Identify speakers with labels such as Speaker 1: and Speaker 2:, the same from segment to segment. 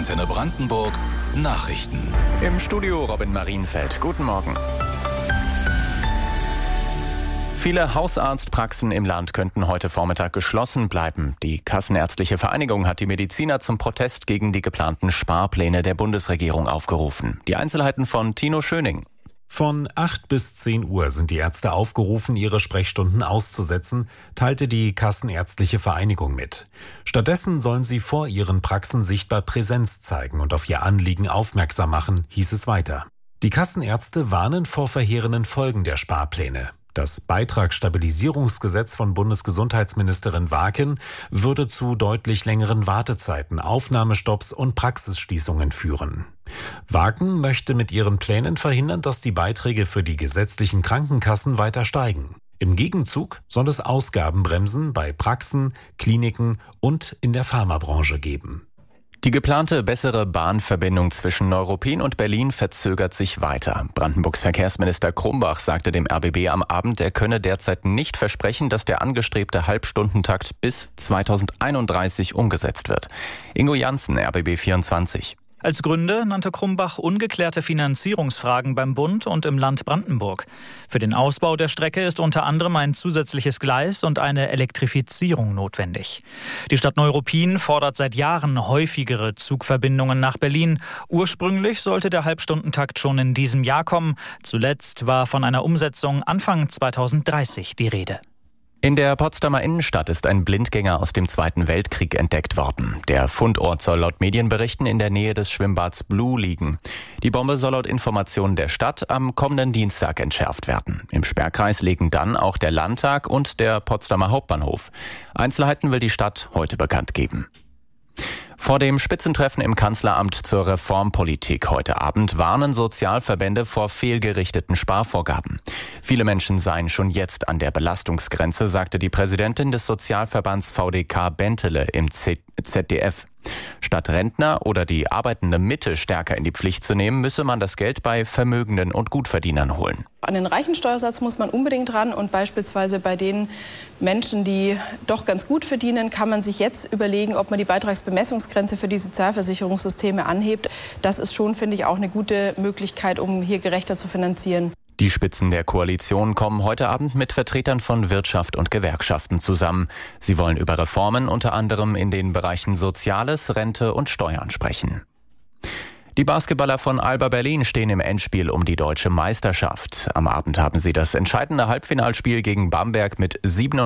Speaker 1: Antenne Brandenburg Nachrichten.
Speaker 2: Im Studio Robin Marienfeld. Guten Morgen. Viele Hausarztpraxen im Land könnten heute Vormittag geschlossen bleiben. Die Kassenärztliche Vereinigung hat die Mediziner zum Protest gegen die geplanten Sparpläne der Bundesregierung aufgerufen. Die Einzelheiten von Tino Schöning.
Speaker 3: Von 8 bis 10 Uhr sind die Ärzte aufgerufen, ihre Sprechstunden auszusetzen, teilte die Kassenärztliche Vereinigung mit. Stattdessen sollen sie vor ihren Praxen sichtbar Präsenz zeigen und auf ihr Anliegen aufmerksam machen, hieß es weiter. Die Kassenärzte warnen vor verheerenden Folgen der Sparpläne. Das Beitragsstabilisierungsgesetz von Bundesgesundheitsministerin Waaken würde zu deutlich längeren Wartezeiten, Aufnahmestopps und Praxisschließungen führen. Waaken möchte mit ihren Plänen verhindern, dass die Beiträge für die gesetzlichen Krankenkassen weiter steigen. Im Gegenzug soll es Ausgabenbremsen bei Praxen, Kliniken und in der Pharmabranche geben.
Speaker 2: Die geplante bessere Bahnverbindung zwischen Neuruppin und Berlin verzögert sich weiter. Brandenburgs Verkehrsminister Krumbach sagte dem RBB am Abend, er könne derzeit nicht versprechen, dass der angestrebte Halbstundentakt bis 2031 umgesetzt wird. Ingo Janssen, RBB 24.
Speaker 4: Als Gründe nannte Krumbach ungeklärte Finanzierungsfragen beim Bund und im Land Brandenburg. Für den Ausbau der Strecke ist unter anderem ein zusätzliches Gleis und eine Elektrifizierung notwendig. Die Stadt Neuruppin fordert seit Jahren häufigere Zugverbindungen nach Berlin. Ursprünglich sollte der Halbstundentakt schon in diesem Jahr kommen. Zuletzt war von einer Umsetzung Anfang 2030 die Rede.
Speaker 2: In der Potsdamer Innenstadt ist ein Blindgänger aus dem Zweiten Weltkrieg entdeckt worden. Der Fundort soll laut Medienberichten in der Nähe des Schwimmbads Blue liegen. Die Bombe soll laut Informationen der Stadt am kommenden Dienstag entschärft werden. Im Sperrkreis liegen dann auch der Landtag und der Potsdamer Hauptbahnhof. Einzelheiten will die Stadt heute bekannt geben. Vor dem Spitzentreffen im Kanzleramt zur Reformpolitik heute Abend warnen Sozialverbände vor fehlgerichteten Sparvorgaben. Viele Menschen seien schon jetzt an der Belastungsgrenze, sagte die Präsidentin des Sozialverbands VDK Bentele im ZDF. Statt Rentner oder die arbeitende Mitte stärker in die Pflicht zu nehmen, müsse man das Geld bei Vermögenden und Gutverdienern holen.
Speaker 5: An den Reichensteuersatz muss man unbedingt ran und beispielsweise bei den Menschen, die doch ganz gut verdienen, kann man sich jetzt überlegen, ob man die Beitragsbemessungsgrenze für die Sozialversicherungssysteme anhebt. Das ist schon, finde ich, auch eine gute Möglichkeit, um hier gerechter zu finanzieren.
Speaker 2: Die Spitzen der Koalition kommen heute Abend mit Vertretern von Wirtschaft und Gewerkschaften zusammen. Sie wollen über Reformen unter anderem in den Bereichen Soziales, Rente und Steuern sprechen. Die Basketballer von Alba Berlin stehen im Endspiel um die deutsche Meisterschaft. Am Abend haben sie das entscheidende Halbfinalspiel gegen Bamberg mit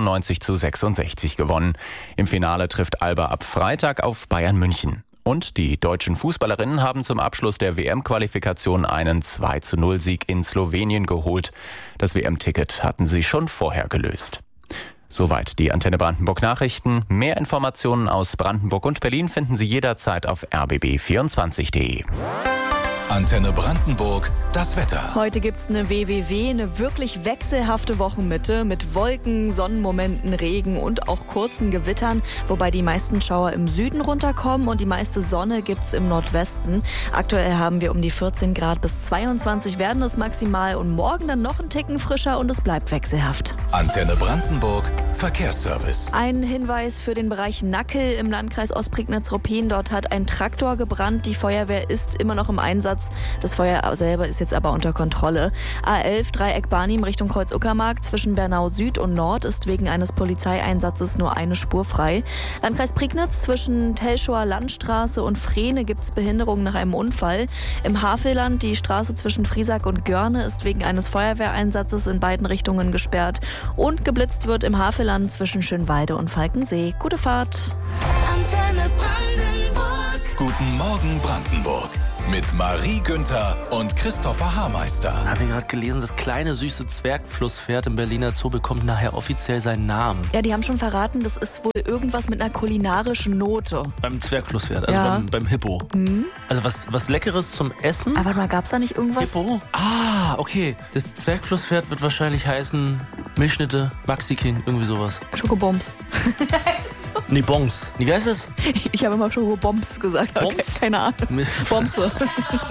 Speaker 2: 97:66 gewonnen. Im Finale trifft Alba ab Freitag auf Bayern München. Und die deutschen Fußballerinnen haben zum Abschluss der WM-Qualifikation einen 2:0-Sieg in Slowenien geholt. Das WM-Ticket hatten sie schon vorher gelöst. Soweit die Antenne Brandenburg Nachrichten. Mehr Informationen aus Brandenburg und Berlin finden Sie jederzeit auf rbb24.de.
Speaker 1: Antenne Brandenburg, das Wetter.
Speaker 6: Heute gibt's eine eine wirklich wechselhafte Wochenmitte mit Wolken, Sonnenmomenten, Regen und auch kurzen Gewittern, wobei die meisten Schauer im Süden runterkommen und die meiste Sonne gibt's im Nordwesten. Aktuell haben wir um die 14 Grad bis 22 werden es maximal und morgen dann noch ein Ticken frischer und es bleibt wechselhaft.
Speaker 1: Antenne Brandenburg, Verkehrsservice.
Speaker 6: Ein Hinweis für den Bereich Nackel im Landkreis Ostprignitz-Ruppin. Dort hat ein Traktor gebrannt. Die Feuerwehr ist immer noch im Einsatz. Das Feuer selber ist jetzt aber unter Kontrolle. A11 Dreieck Barnim Richtung Kreuz-Uckermark zwischen Bernau Süd und Nord ist wegen eines Polizeieinsatzes nur eine Spur frei. Landkreis Prignitz zwischen Telschower Landstraße und Frehne gibt es Behinderungen nach einem Unfall. Im Havelland die Straße zwischen Friesack und Görne ist wegen eines Feuerwehreinsatzes in beiden Richtungen gesperrt. Und geblitzt wird im Havelland zwischen Schönwalde und Falkensee. Gute Fahrt.
Speaker 1: Antenne Brandenburg. Guten Morgen Brandenburg. Mit Marie Günther und Christopher Haarmeister.
Speaker 7: Habe ich gerade gelesen, das kleine süße Zwergflusspferd im Berliner Zoo bekommt nachher offiziell seinen Namen.
Speaker 6: Ja, die haben schon verraten, das ist wohl irgendwas mit einer kulinarischen Note.
Speaker 7: Beim Zwergflusspferd, also
Speaker 6: ja.
Speaker 7: beim Hippo. Mhm. Also was Leckeres zum Essen.
Speaker 6: Aber warte mal, gab's da nicht irgendwas?
Speaker 7: Hippo? Ah, okay. Das Zwergflusspferd wird wahrscheinlich heißen Milchschnitte, Maxi King, irgendwie sowas.
Speaker 6: Schokobombs.
Speaker 7: Nee, Bongs. Wie heißt das?
Speaker 6: Ich habe immer Schokobombs gesagt. Okay, keine Ahnung. Bombse.